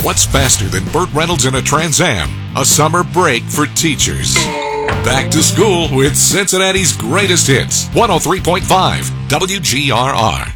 What's faster than Burt Reynolds in a Trans Am? A summer break for teachers. Back to school with Cincinnati's greatest hits. 103.5 WGRR.